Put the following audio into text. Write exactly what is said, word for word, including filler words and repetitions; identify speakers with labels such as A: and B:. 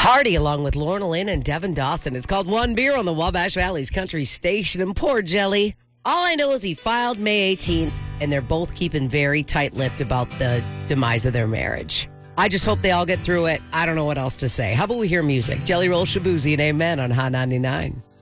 A: Hardy, along with Lorna Lynn and Devin Dawson. It's called One Beer on the Wabash Valley's Country Station. And poor Jelly. All I know is he filed May eighteenth, and they're both keeping very tight-lipped about the demise of their marriage. I just hope they all get through it. I don't know what else to say. How about we hear music? Jelly Roll, Shabuzi, and Amen on Hot ninety-nine.